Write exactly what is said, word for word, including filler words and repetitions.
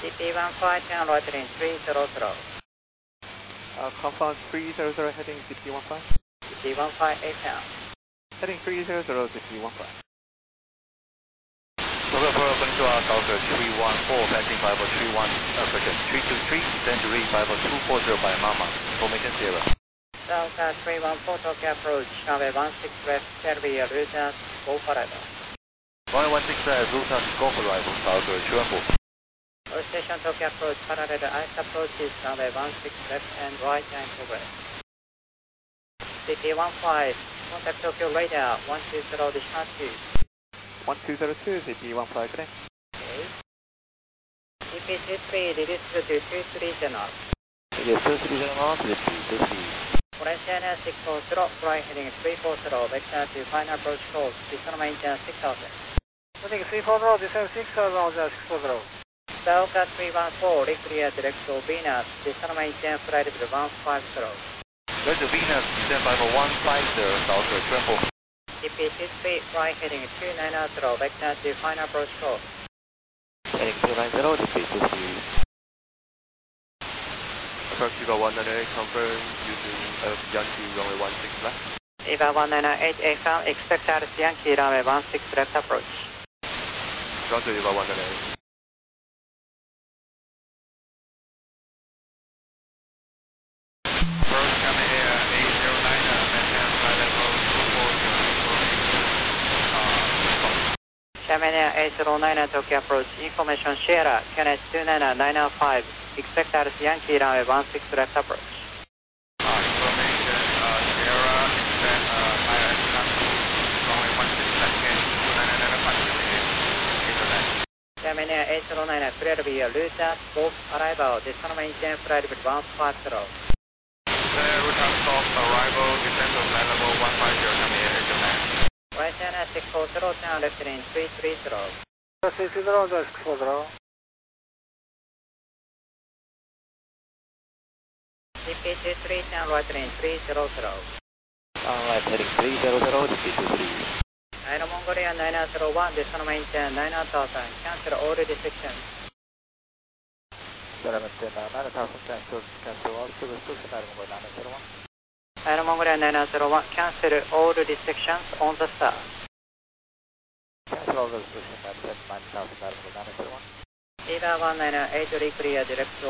D P one five, ten right heading three zero zero. Uh, Confirm three zero zero heading D P one five. D P one five, eight ten. Heading three zero zero D P one five. Local for Konnichiwa, Southwest three one four, passing five three one, uh, correction, three two three, descend to read five two four zero by Mama, information zero. Southwest three one four, Tokyo approach, runway one six left, Serbia, Luton, go for arrival. one one six left, Luton, go for arrival, Southwest two one four. All station Tokyo approach, parallel ice approach is runway one six left and right and progress. D P one five, contact Tokyo radar, one two zero, discharge two. one two zero two, D P one five, good day. Okay. D P two three, release to two three general. Yes, two three general, D P two three. Valenciana six four zero, flight heading three four zero, vector to final approach course, descend maintain six thousand. Heading three four zero, descend six thousand, six four zero. Southwest three one four, clear direct to Venus, descend maintain flight level one five zero. Go to Venus, descend five one five zero, Southwest two one four. D P two three, flight heading two nine zero, vector to final approach course. Heading two nine zero, D P two three. Approach Eva one nine eight, confirm using uh, Yankee runway one six left. Eva one nine eight, A F M, expect Alice Yankee runway one six left approach. Roger, Eva one nine eight. Approach coming here, eight zero nine, maintain flight level two four zero, uh, Shamania eight zero nine, Tokyo approach, information Sierra, Kenneth two nine nine five, expect Alice Yankee runway one six left approach. Uh, information, uh, Sierra, extend, uh, higher altitude, runway one six left, heading two nine nine five, internet. Shamania eight zero nine, clear to be a Luton, both arrival, descend maintain flight level one five zero. Clear, Luton stop, arrival, descend to flight level one five zero, coming here, internet. Valenciana six four zero, ten left heading three three zero. three three zero, six four zero. D P two three, ten right heading three zero zero. Alright, heading three zero zero, D P two three. Aero Mongolia nine zero one, descend maintain nine thousand, cancel all restrictions. Maintain nine thousand, cancel, cancel all service to Aero Mongolia nine zero one. Aero Mongolia nine zero one, cancel all restrictions on the star. Cancel all the restrictions, maintain nine thousand, Aero Mongolia nine zero one. Eva one nine eight, clear direct to